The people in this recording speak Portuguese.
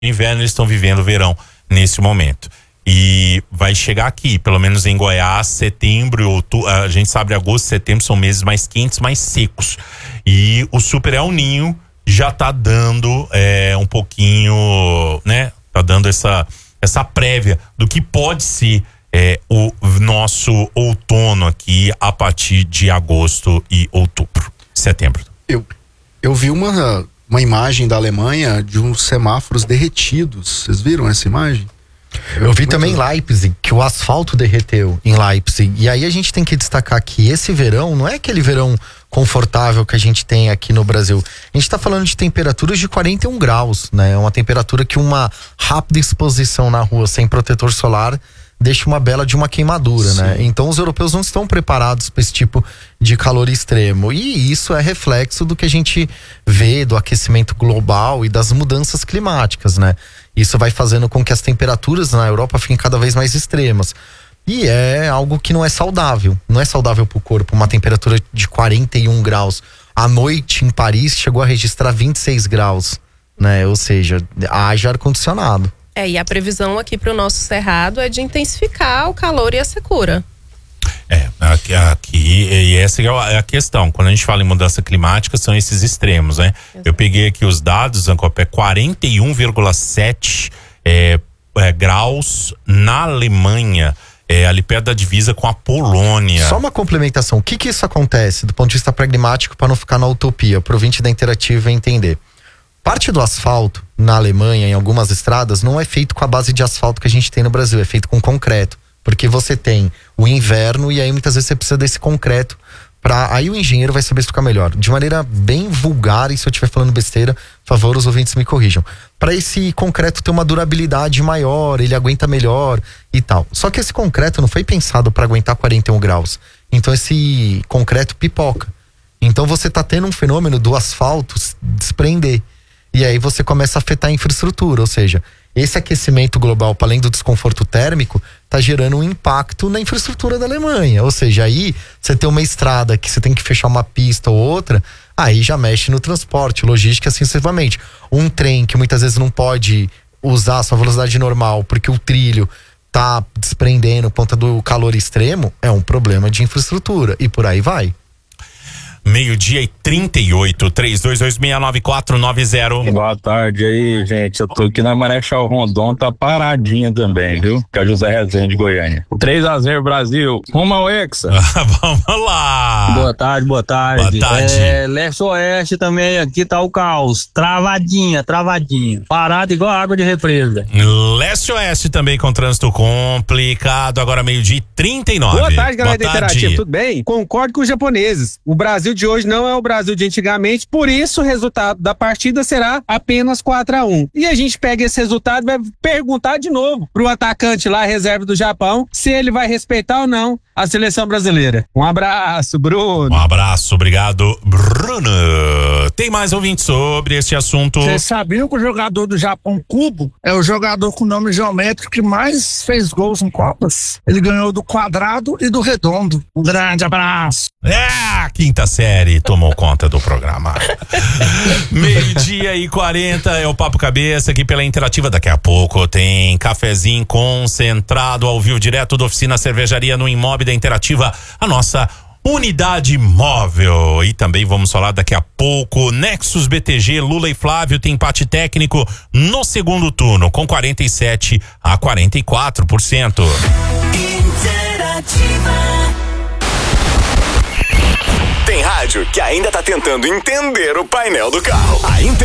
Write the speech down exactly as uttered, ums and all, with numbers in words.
inverno, eles estão vivendo o verão nesse momento. E vai chegar aqui, pelo menos em Goiás, setembro e outubro, a gente sabe agosto e setembro são meses mais quentes, mais secos. E o Super El Ninho já tá dando é, um pouquinho, né? Tá dando essa, essa prévia do que pode ser é, o nosso outono aqui a partir de agosto e outubro, setembro. Eu, eu vi uma, uma imagem da Alemanha de uns semáforos derretidos. Vocês viram essa imagem? Eu vi também em Leipzig, que o asfalto derreteu em Leipzig. E aí a gente tem que destacar que esse verão não é aquele verão confortável que a gente tem aqui no Brasil. A gente tá falando de temperaturas de quarenta e um graus, né? É uma temperatura que uma rápida exposição na rua sem protetor solar deixa uma bela de uma queimadura, Sim. né? Então os europeus não estão preparados para esse tipo de calor extremo. E isso é reflexo do que a gente vê do aquecimento global e das mudanças climáticas, né? Isso vai fazendo com que as temperaturas na Europa fiquem cada vez mais extremas. E é algo que não é saudável. Não é saudável para o corpo. Uma temperatura de quarenta e um graus. À noite em Paris chegou a registrar vinte e seis graus, né? Ou seja, haja ar-condicionado. É, e a previsão aqui para o nosso cerrado é de intensificar o calor e a secura. É, aqui, aqui e essa é a questão. Quando a gente fala em mudança climática, são esses extremos, né? Exato. Eu peguei aqui os dados, Zancopé, quarenta e um vírgula sete é, é, graus na Alemanha, é, ali perto da divisa com a Polônia. Só uma complementação, o que que isso acontece do ponto de vista pragmático para não ficar na utopia, para o ouvinte da Interativa entender? Parte do asfalto na Alemanha, em algumas estradas, não é feito com a base de asfalto que a gente tem no Brasil, é feito com concreto. Porque você tem o inverno e aí muitas vezes você precisa desse concreto para aí o engenheiro vai saber explicar melhor. De maneira bem vulgar, e se eu estiver falando besteira, por favor, os ouvintes me corrijam. Para esse concreto ter uma durabilidade maior, ele aguenta melhor e tal. Só que esse concreto não foi pensado para aguentar quarenta e um graus. Então esse concreto pipoca. Então você tá tendo um fenômeno do asfalto desprender. E aí você começa a afetar a infraestrutura, ou seja, esse aquecimento global, para além do desconforto térmico, tá gerando um impacto na infraestrutura da Alemanha. Ou seja, aí você tem uma estrada que você tem que fechar uma pista ou outra, aí já mexe no transporte, logística, assim sucessivamente. Um trem que muitas vezes não pode usar a sua velocidade normal porque o trilho tá desprendendo por conta do calor extremo, é um problema de infraestrutura e por aí vai. Meio-dia e trinta e oito, três dois dois seis nove quatro nove zero. Boa tarde aí, gente. Eu tô aqui na Marechal Rondon, tá paradinha também, viu? Que é José Rezende, Goiânia. três a zero Brasil. Rumo ao Hexa. Vamos lá. Boa tarde, boa tarde. Boa tarde. É, leste-oeste também, aqui tá o caos. Travadinha, travadinha. Parado igual água de represa. Leste-oeste também com trânsito complicado. Agora meio-dia e trinta e nove. Boa tarde, galera da Interativa. Tudo bem? Concordo com os japoneses. O Brasil de hoje não é o Brasil de antigamente, por isso o resultado da partida será apenas quatro a um. E a gente pega esse resultado e vai perguntar de novo pro atacante lá, reserva do Japão, se ele vai respeitar ou não a seleção brasileira. Um abraço, Bruno. Um abraço, obrigado, Bruno. Tem mais ouvintes sobre esse assunto? Vocês sabiam que o jogador do Japão, Kubo, é o jogador com nome geométrico que mais fez gols em Copas? Ele ganhou do quadrado e do redondo. Um grande abraço. É, a quinta série tomou conta do programa. Meio-dia e quarenta é o Papo Cabeça aqui pela Interativa. Daqui a pouco tem cafezinho concentrado ao vivo direto da oficina Cervejaria no Imóvel da Interativa, a nossa unidade móvel. E também vamos falar daqui a pouco Nexus B T G, Lula e Flávio tem empate técnico no segundo turno com quarenta e sete a quarenta e quatro por cento. Interativa. Tem rádio que ainda tá tentando entender o painel do carro. A